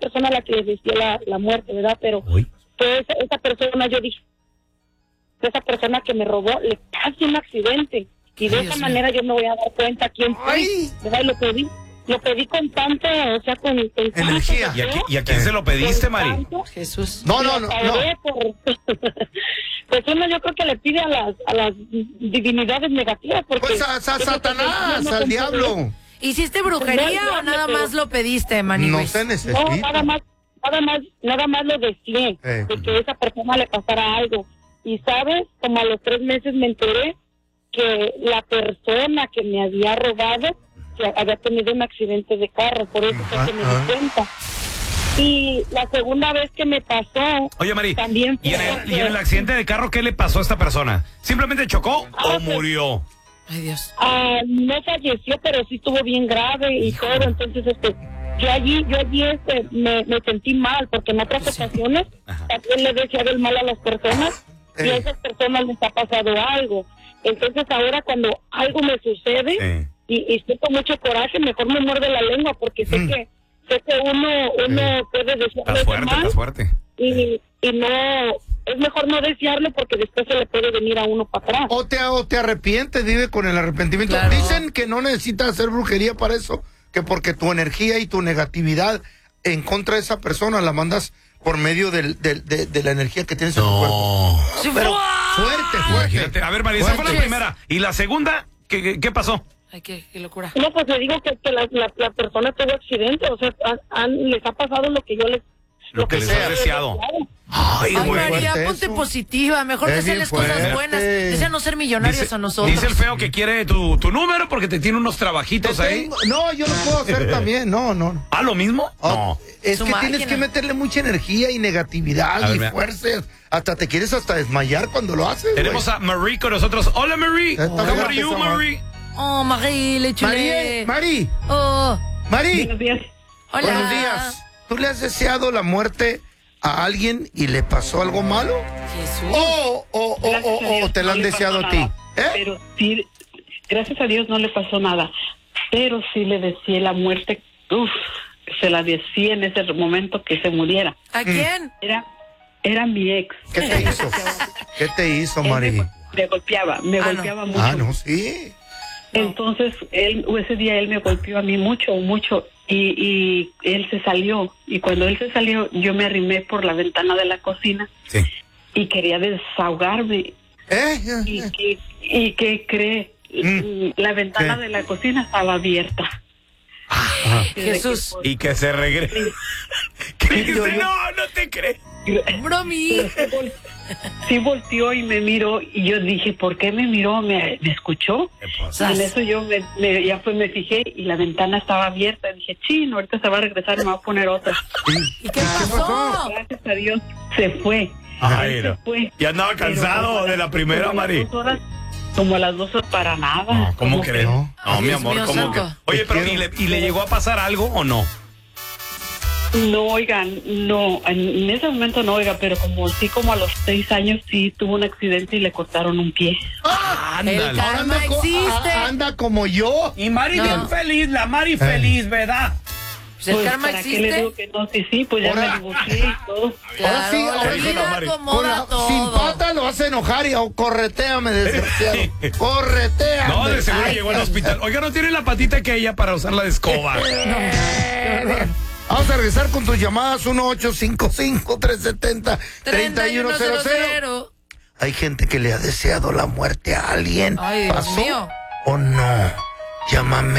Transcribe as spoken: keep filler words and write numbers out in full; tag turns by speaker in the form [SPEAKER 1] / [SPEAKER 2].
[SPEAKER 1] persona a la que le deseé la, la muerte, ¿verdad? Pero
[SPEAKER 2] Uy.
[SPEAKER 1] pues esa persona, yo dije, esa persona que me robó le pase un accidente y de
[SPEAKER 3] Ay,
[SPEAKER 1] esa
[SPEAKER 3] Dios
[SPEAKER 1] manera mío. Yo me voy a dar cuenta quién fue, ¿verdad? Y lo pedí, lo pedí con tanta, o sea, con, con
[SPEAKER 4] energía.
[SPEAKER 2] ¿Y a, qui- y a quién se lo pediste, Mari?
[SPEAKER 3] Jesús.
[SPEAKER 4] No, no, no, no.
[SPEAKER 1] Por... pues uno yo creo que le pide a las a las divinidades negativas porque
[SPEAKER 4] Pues a, a Satanás, al diablo.
[SPEAKER 3] ¿Hiciste brujería
[SPEAKER 1] No,
[SPEAKER 3] o nada
[SPEAKER 1] pero-
[SPEAKER 3] más lo pediste, Manny?
[SPEAKER 4] No
[SPEAKER 3] Ruiz?
[SPEAKER 4] se necesita.
[SPEAKER 1] No, nada más, nada más, nada más lo deseé,
[SPEAKER 4] Eh.
[SPEAKER 1] de que esa persona le pasara algo. Y sabes, como a los tres meses me enteré que la persona que me había robado que había tenido un accidente de carro, por eso fue que me
[SPEAKER 4] Ajá.
[SPEAKER 1] di cuenta. Y la segunda vez que me pasó,
[SPEAKER 2] Oye, Mari,
[SPEAKER 1] también
[SPEAKER 2] ¿y en,
[SPEAKER 1] fue
[SPEAKER 2] el, ¿y en el accidente de carro qué le pasó a esta persona? ¿Simplemente chocó
[SPEAKER 1] Ah,
[SPEAKER 2] o
[SPEAKER 1] pues-
[SPEAKER 2] murió?
[SPEAKER 3] Ay, Dios.
[SPEAKER 1] Ah, no falleció, pero sí estuvo bien grave y
[SPEAKER 2] Híjole.
[SPEAKER 1] todo. Entonces, este, yo allí, yo allí, este, me, me sentí mal porque en otras ocasiones
[SPEAKER 2] Ajá.
[SPEAKER 1] también le decía el mal a las personas y a
[SPEAKER 4] Eh.
[SPEAKER 1] esas personas les ha pasado algo. Entonces, ahora cuando algo me sucede
[SPEAKER 2] Sí.
[SPEAKER 1] y, y siento mucho coraje, mejor me muerde la lengua porque sé
[SPEAKER 4] Mm.
[SPEAKER 1] que sé que uno uno
[SPEAKER 4] Eh.
[SPEAKER 1] puede decirle
[SPEAKER 2] Estás fuerte,
[SPEAKER 1] mal
[SPEAKER 2] estás fuerte.
[SPEAKER 1] y, y no es mejor no desearlo porque después se le puede venir a uno para atrás.
[SPEAKER 4] O te, o te arrepientes, vive con el arrepentimiento.
[SPEAKER 3] Claro.
[SPEAKER 4] Dicen que no necesitas hacer brujería para eso, que porque tu energía y tu negatividad en contra de esa persona la mandas por medio del, del- de, de la energía que tienes en tu cuerpo.
[SPEAKER 3] Sí,
[SPEAKER 4] Pero
[SPEAKER 3] ¡fua!
[SPEAKER 4] fuerte, fuerte.
[SPEAKER 2] Imagínate. A ver, Mari, esa fue la
[SPEAKER 4] Fuerte.
[SPEAKER 2] primera. ¿Y la segunda? ¿Qué, qué, qué pasó?
[SPEAKER 3] Ay, qué, qué locura.
[SPEAKER 1] No, pues le digo que, que la, la, la persona tuvo accidente, o sea, han- han- les ha pasado lo que yo les...
[SPEAKER 2] Lo que les
[SPEAKER 4] sea.
[SPEAKER 2] has deseado. Ay,
[SPEAKER 3] Ay,
[SPEAKER 2] güey.
[SPEAKER 3] María,
[SPEAKER 4] fuerte
[SPEAKER 3] ponte
[SPEAKER 4] eso.
[SPEAKER 3] positiva. Mejor
[SPEAKER 4] Es
[SPEAKER 3] desearles
[SPEAKER 4] bien
[SPEAKER 3] cosas
[SPEAKER 4] fuerte.
[SPEAKER 3] buenas. Deseanos ser millonarios
[SPEAKER 2] Dice,
[SPEAKER 3] a nosotros.
[SPEAKER 2] dice el feo que quiere tu, tu número porque te tiene unos
[SPEAKER 4] Te
[SPEAKER 2] trabajitos ahí.
[SPEAKER 4] tengo- no, yo lo puedo hacer también. No, no, no.
[SPEAKER 2] ¿Ah, lo mismo?
[SPEAKER 4] Ah,
[SPEAKER 2] No.
[SPEAKER 4] Es
[SPEAKER 3] Su
[SPEAKER 4] que tienes
[SPEAKER 3] máquina.
[SPEAKER 4] que meterle mucha energía y negatividad
[SPEAKER 2] A ver,
[SPEAKER 4] y
[SPEAKER 2] mira.
[SPEAKER 4] fuerzas. Hasta te quieres hasta desmayar cuando lo haces.
[SPEAKER 2] Tenemos
[SPEAKER 4] güey.
[SPEAKER 2] a Marie con nosotros. Hola, Marie.
[SPEAKER 4] Está
[SPEAKER 2] How are
[SPEAKER 4] fuerte
[SPEAKER 2] you,
[SPEAKER 4] esa madre.
[SPEAKER 2] Marie?
[SPEAKER 3] Oh, Marie, le chulé.
[SPEAKER 4] Mari, Mari,
[SPEAKER 3] Oh,
[SPEAKER 4] Mari.
[SPEAKER 1] días.
[SPEAKER 3] hola.
[SPEAKER 4] Buenos días. ¿Tú le has deseado la muerte a alguien y le pasó algo malo?
[SPEAKER 3] Jesús.
[SPEAKER 4] ¿O, o, o,
[SPEAKER 5] Gracias a
[SPEAKER 4] o, o
[SPEAKER 5] Dios
[SPEAKER 4] te lo
[SPEAKER 5] no
[SPEAKER 4] han
[SPEAKER 5] le
[SPEAKER 4] deseado
[SPEAKER 5] pasó
[SPEAKER 4] a ti?
[SPEAKER 5] nada.
[SPEAKER 4] ¿Eh?
[SPEAKER 5] Pero sí, gracias a Dios no le pasó nada. Pero sí le deseé la muerte. Uf, se la deseé en ese momento que se muriera.
[SPEAKER 3] ¿A quién?
[SPEAKER 5] Era, era mi ex.
[SPEAKER 4] ¿Qué te hizo? ¿Qué te hizo,
[SPEAKER 5] Él me,
[SPEAKER 4] Mari?
[SPEAKER 5] me golpeaba, me
[SPEAKER 3] Ah, no.
[SPEAKER 5] golpeaba mucho.
[SPEAKER 4] Ah, no, sí.
[SPEAKER 5] Entonces, él, ese día él me golpeó a mí mucho, mucho, y, y él se salió. Y cuando él se salió, yo me arrimé por la ventana de la cocina
[SPEAKER 2] Sí.
[SPEAKER 5] y quería desahogarme.
[SPEAKER 4] ¿Eh?
[SPEAKER 5] ¿Y qué, y qué cree?
[SPEAKER 4] Mm.
[SPEAKER 5] La ventana
[SPEAKER 4] ¿Qué?
[SPEAKER 5] de la cocina estaba abierta.
[SPEAKER 4] Ajá.
[SPEAKER 3] Jesús.
[SPEAKER 2] Y que se regrese. ¿Qué dice?
[SPEAKER 5] Yo- yo-
[SPEAKER 2] No, no te crees.
[SPEAKER 3] Bromi.
[SPEAKER 5] Sí volteó y me miró y yo dije, ¿por qué me miró? ¿Me, me escuchó? Y en eso yo me, me- ya fue, me fijé y la ventana estaba abierta. Dije, chino, ahorita se va a regresar y me va a poner otra.
[SPEAKER 3] ¿Y qué pasó?
[SPEAKER 5] Gracias a Dios se fue.
[SPEAKER 2] Ay,
[SPEAKER 5] Él
[SPEAKER 2] no.
[SPEAKER 5] se fue.
[SPEAKER 2] Y andaba
[SPEAKER 5] Pero
[SPEAKER 2] cansado
[SPEAKER 5] como a
[SPEAKER 2] de la
[SPEAKER 5] las-
[SPEAKER 2] primera,
[SPEAKER 5] como a las
[SPEAKER 2] Mari.
[SPEAKER 5] dos horas- Como a las dos horas para nada.
[SPEAKER 2] No, ¿cómo
[SPEAKER 5] Como
[SPEAKER 2] crees?
[SPEAKER 5] que-
[SPEAKER 2] No,
[SPEAKER 3] Ay,
[SPEAKER 2] mi
[SPEAKER 3] Dios
[SPEAKER 2] amor,
[SPEAKER 3] mío
[SPEAKER 2] ¿cómo que?
[SPEAKER 3] santo.
[SPEAKER 2] Oye,
[SPEAKER 4] Te
[SPEAKER 2] pero ¿y
[SPEAKER 4] quiero.
[SPEAKER 2] le, ¿y le llegó a pasar algo o no?
[SPEAKER 5] No, oigan, no, en ese momento no, oiga, pero como sí, como a los seis años sí tuvo un accidente y le cortaron un pie.
[SPEAKER 3] El
[SPEAKER 4] Ahora
[SPEAKER 3] karma
[SPEAKER 4] anda, co-
[SPEAKER 3] existe.
[SPEAKER 4] a- anda como yo.
[SPEAKER 2] Y Mari
[SPEAKER 3] No.
[SPEAKER 2] bien feliz, la Mari feliz, ¿verdad?
[SPEAKER 3] Pues el
[SPEAKER 5] Pues,
[SPEAKER 3] karma
[SPEAKER 5] ¿para qué le digo
[SPEAKER 3] existe.
[SPEAKER 5] que no? Sí, sí, pues ya
[SPEAKER 4] Ahora-
[SPEAKER 5] me divorcié y todo.
[SPEAKER 3] Claro,
[SPEAKER 4] Ahora sí,
[SPEAKER 3] la
[SPEAKER 4] ahora
[SPEAKER 2] sí,
[SPEAKER 3] vida
[SPEAKER 2] Mari.
[SPEAKER 4] Con
[SPEAKER 3] acomoda
[SPEAKER 4] la-
[SPEAKER 3] todo.
[SPEAKER 4] sin pata lo hace enojar y oh, correteame, desgraciado. Correteame.
[SPEAKER 2] No, de seguro
[SPEAKER 3] Ay,
[SPEAKER 2] llegó al hospital. Oiga, no tiene la patita que ella para usar la de escoba.
[SPEAKER 4] Vamos a regresar con tus llamadas uno ocho cinco cinco, tres siete cero, tres uno cero cero. Hay gente que le ha deseado la muerte a alguien.
[SPEAKER 3] Ay, Dios
[SPEAKER 4] ¿Pasó
[SPEAKER 3] mío.
[SPEAKER 4] o no? Llámame.